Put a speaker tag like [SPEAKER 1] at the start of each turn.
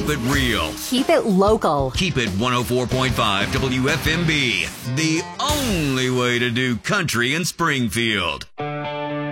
[SPEAKER 1] Keep it real.
[SPEAKER 2] Keep it local.
[SPEAKER 1] Keep it 104.5 WFMB. The only way to do country in Springfield.